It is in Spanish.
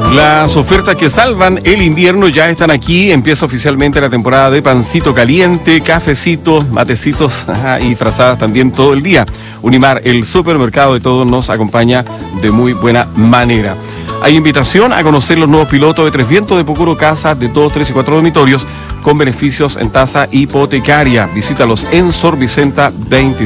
Las ofertas que salvan el invierno ya están aquí. Empieza oficialmente la temporada de pancito caliente, cafecitos, matecitos y frazadas también todo el día. Unimar, el supermercado de todos, nos acompaña de muy buena manera. Hay invitación a conocer los nuevos pilotos de Tres Vientos de Pucuro, casas de 2, 3 y 4 dormitorios con beneficios en tasa hipotecaria. Visítalos en Sor Vicenta 26.